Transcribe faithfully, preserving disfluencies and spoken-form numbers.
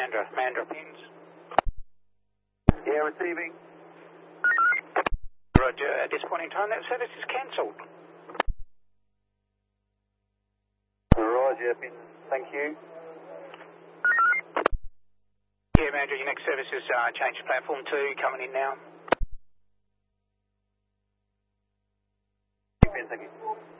Mandra. Mandra pins. Yeah, receiving. Roger. At this point in time, that service is cancelled. Roger, pins. Thank you. Yeah, Mandra, your next service is uh, change to platform two, coming in now. Thank you.